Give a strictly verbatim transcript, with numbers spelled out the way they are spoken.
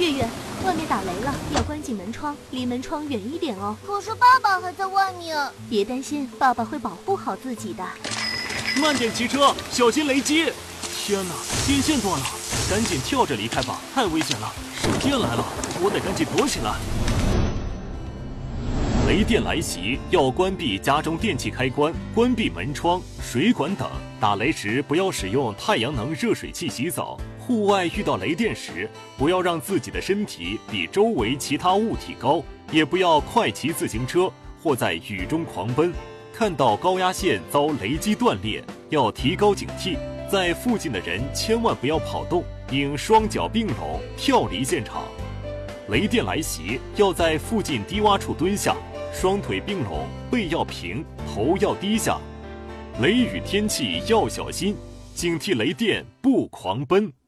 月月，外面打雷了，要关紧门窗，离门窗远一点哦。 可是爸爸还在外面。 别担心，爸爸会保护好自己的。 慢点骑车，小心雷击！天哪，电线断了，赶紧跳着离开吧，太危险了！闪电来了，我得赶紧躲起来。雷电来袭，要关闭家中电器开关，关闭门窗、水管等。打雷时不要使用太阳能热水器洗澡。户外遇到雷电时，不要让自己的身体比周围其他物体高，也不要快骑自行车或在雨中狂奔。看到高压线遭雷击断裂，要提高警惕。在附近的人千万不要跑动，应双脚并拢跳离现场。雷电来袭，要在附近低洼处蹲下，双腿并拢，背要平，头要低下。雷雨天气要小心，警惕雷电不狂奔。